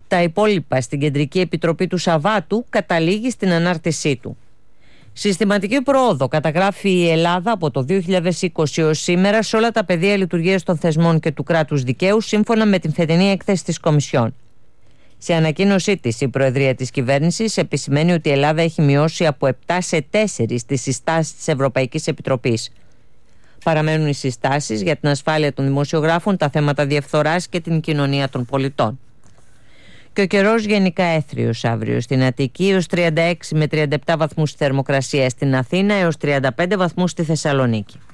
Τα υπόλοιπα στην Κεντρική Επιτροπή του Σαββάτου καταλήγει στην ανάρτησή του. Συστηματική πρόοδο καταγράφει η Ελλάδα από το 2020 έως σήμερα σε όλα τα πεδία λειτουργίας των θεσμών και του κράτους δικαίου, σύμφωνα με την φετινή έκθεση της Κομισιόν. Σε ανακοίνωσή της, η Προεδρία της Κυβέρνησης επισημαίνει ότι η Ελλάδα έχει μειώσει από 7 σε 4 τις συστάσεις της Ευρωπαϊκής Επιτροπής. Παραμένουν οι συστάσεις για την ασφάλεια των δημοσιογράφων, τα θέματα διαφθοράς και την κοινωνία των πολιτών. Και ο καιρός γενικά έθριος αύριο στην Αττική έως 36 με 37 βαθμούς στη θερμοκρασία, στην Αθήνα έως 35 βαθμούς στη Θεσσαλονίκη.